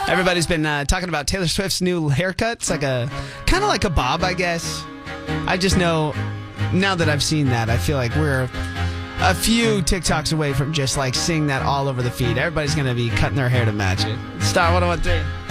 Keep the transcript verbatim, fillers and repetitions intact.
Everybody's been uh, talking about Taylor Swift's new haircut. It's like a kind of like a bob, I guess. I just know now that I've seen that, I feel like we're a few TikToks away from just like seeing that all over the feed. Everybody's going to be cutting their hair to match it. Star one oh one three.